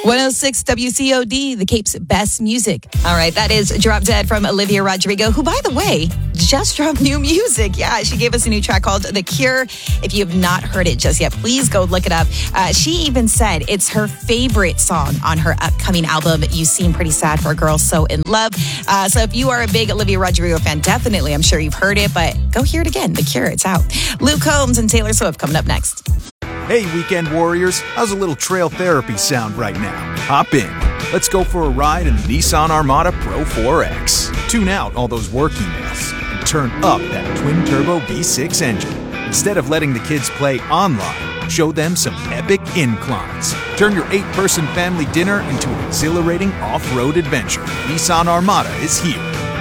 106 WCOD, the Cape's best music. All right, that is Drop Dead from Olivia Rodrigo, who, by the way, just dropped new music. Yeah, she gave us a new track called The Cure. If you have not heard it just yet, please go look it up. She even said it's her favorite song on her upcoming album, You Seem Pretty Sad for a Girl So In Love. So if you are a big Olivia Rodrigo fan, definitely, I'm sure you've heard it, but go hear it again. The Cure, it's out. Luke Combs and Taylor Swift coming up next. Hey, weekend warriors, how's a little trail therapy sound right now? Hop in. Let's go for a ride in the Nissan Armada Pro 4X. Tune out all those work emails and turn up that twin-turbo V6 engine. Instead of letting the kids play online, show them some epic inclines. Turn your 8-person family dinner into an exhilarating off-road adventure. Nissan Armada is here.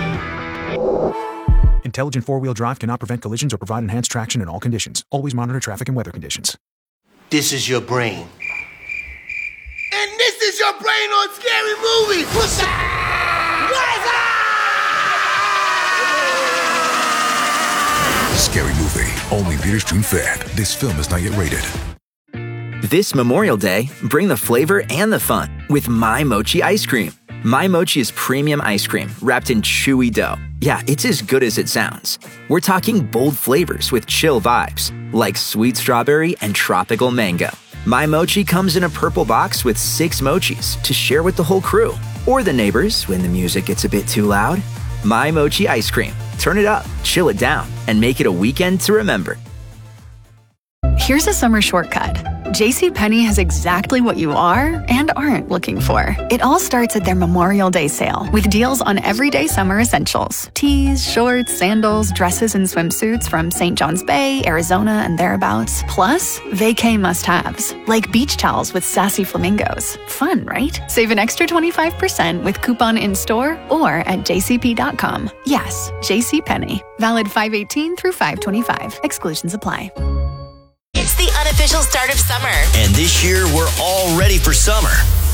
Intelligent four-wheel drive cannot prevent collisions or provide enhanced traction in all conditions. Always monitor traffic and weather conditions. This is your brain. And this is your brain on Scary Movie. What's up? Scary Movie. Only theaters June 5th. This film is not yet rated. This Memorial Day, bring the flavor and the fun with My Mochi ice cream. My Mochi is premium ice cream wrapped in chewy dough. Yeah, it's as good as it sounds. We're talking bold flavors with chill vibes, like sweet strawberry and tropical mango. My Mochi comes in a purple box with 6 mochis to share with the whole crew, or the neighbors when the music gets a bit too loud. My Mochi ice cream. Turn it up, chill it down, and make it a weekend to remember. Here's a summer shortcut. JCPenney has exactly what you are and aren't looking for. It all starts at their Memorial Day sale with deals on everyday summer essentials. Tees, shorts, sandals, dresses, and swimsuits from St. John's Bay, Arizona, and thereabouts. Plus, vacay must-haves, like beach towels with sassy flamingos. Fun, right? Save an extra 25% with coupon in-store or at jcp.com. Yes, JCPenney. Valid 5/18 through 5/25. Exclusions apply. It's the unofficial start of summer. And this year, we're all ready for summer.